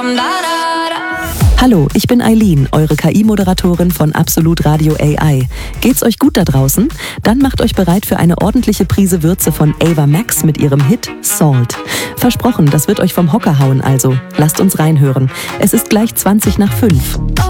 Hallo, ich bin Eileen, eure KI-Moderatorin von Absolut Radio AI. Geht's euch gut da draußen? Dann macht euch bereit für eine ordentliche Prise Würze von Ava Max mit ihrem Hit Salt. Versprochen, das wird euch vom Hocker hauen, also lasst uns reinhören. Es ist gleich 5:20.